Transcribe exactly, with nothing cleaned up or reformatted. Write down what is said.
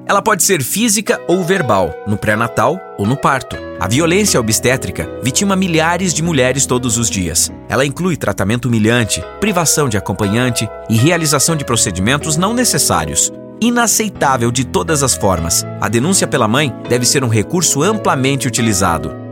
Ela pode ser física ou verbal, no pré-natal ou no parto. A violência obstétrica vitima milhares de mulheres todos os dias. Ela inclui tratamento humilhante, privação de acompanhante e realização de procedimentos não necessários. Inaceitável de todas as formas. A denúncia pela mãe deve ser um recurso amplamente utilizado.